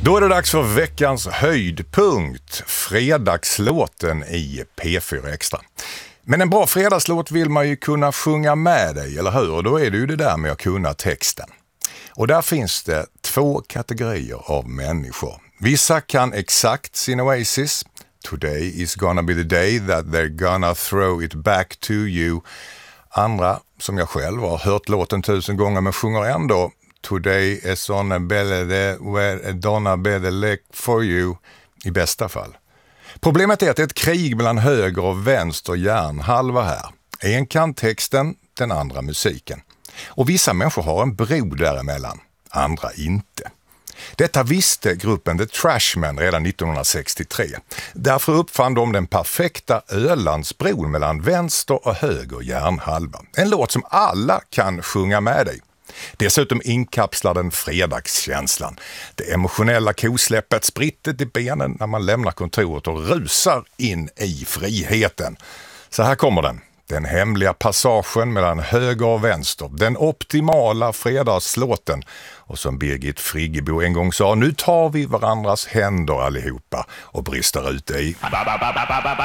Då är det dags för veckans höjdpunkt, fredagslåten i P4 Extra. Men en bra fredagslåt vill man ju kunna sjunga med dig, eller hur? Och då är det ju det där med att kunna texten. Och där finns det två kategorier av människor. Vissa kan exakt sin Oasis. Today is gonna be the day that they're gonna throw it back to you. Andra, som jag själv har hört låten 1000 gånger men sjunger ändå. Today is on a belly where a donna better look for you, i bästa fall. Problemet är att det är ett krig mellan höger och vänster hjärnhalva här. En kan texten, den andra musiken. Och vissa människor har en bro däremellan, andra inte. Detta visste gruppen The Trashmen redan 1963. Därför uppfann de den perfekta Ölandsbron mellan vänster och höger hjärnhalva. En låt som alla kan sjunga med dig. Dessutom inkapslar den fredagskänslan. Det emotionella kosläppet, sprittet i benen när man lämnar kontoret och rusar in i friheten. Så här kommer den. Den hemliga passagen mellan höger och vänster. Den optimala fredagslåten. Och som Birgit Friggebo en gång sa, nu tar vi varandras händer allihopa och brister ut i...